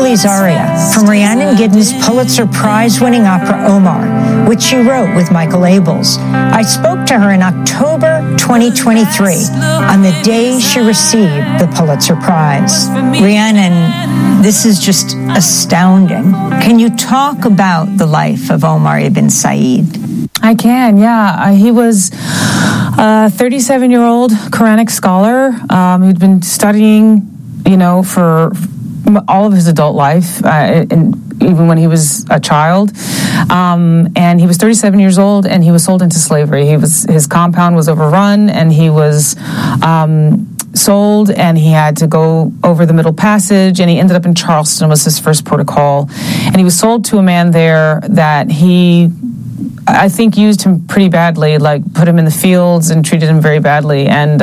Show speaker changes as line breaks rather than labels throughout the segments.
Hercules aria from Rhiannon Giddens' Pulitzer Prize-winning opera Omar, which she wrote with Michael Abels. I spoke to her in October 2023, on the day she received the Pulitzer Prize. Rhiannon, this is just astounding. Can you talk about the life of Omar Ibn Said?
I can, yeah. He was a 37-year-old Quranic scholar. He'd been studying, for all of his adult life, and even when he was a child. And he was 37 years old, and he was sold into slavery. His compound was overrun, and he was sold, and he had to go over the Middle Passage, and he ended up in Charleston, was his first port of call. And he was sold to a man there that I think used him pretty badly, like put him in the fields and treated him very badly. And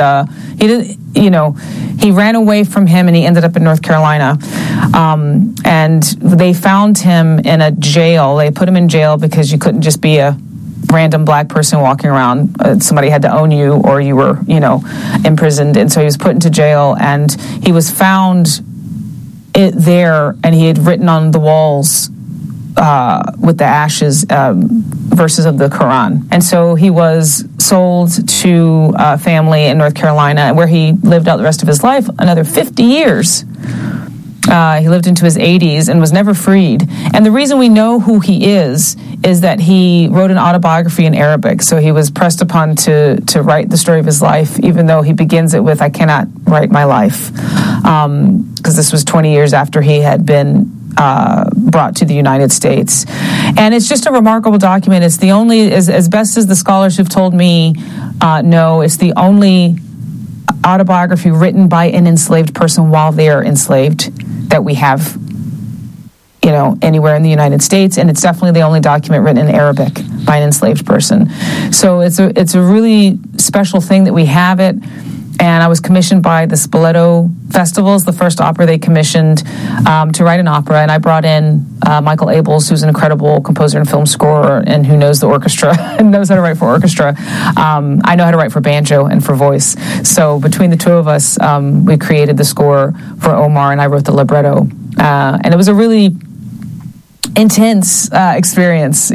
he ran away from him, and he ended up in North Carolina. And they found him in a jail. They put him in jail because you couldn't just be a random black person walking around. Somebody had to own you, or you were, imprisoned. And so he was put into jail, and he was found there, and he had written on the walls with the ashes verses of the Quran. And so he was sold to a family in North Carolina, where he lived out the rest of his life, another 50 years. He lived into his 80s and was never freed. And the reason we know who he is that he wrote an autobiography in Arabic. So he was pressed upon to write the story of his life, even though he begins it with, "I cannot write my life," because this was 20 years after he had been brought to the United States. And it's just a remarkable document. It's the only, as best as the scholars who've told me know, it's the only autobiography written by an enslaved person while they are enslaved that we have, anywhere in the United States. And it's definitely the only document written in Arabic by an enslaved person. So it's a really special thing that we have it. And I was commissioned by the Spoleto Festivals, the first opera they commissioned, to write an opera. And I brought in Michael Abels, who's an incredible composer and film scorer, and who knows the orchestra and knows how to write for orchestra. I know how to write for banjo and for voice. So between the two of us, we created the score for Omar, and I wrote the libretto. And it was a really intense experience,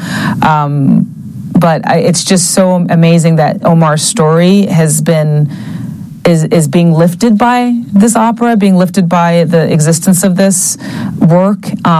but it's just so amazing that Omar's story is being lifted by this opera, being lifted by the existence of this work.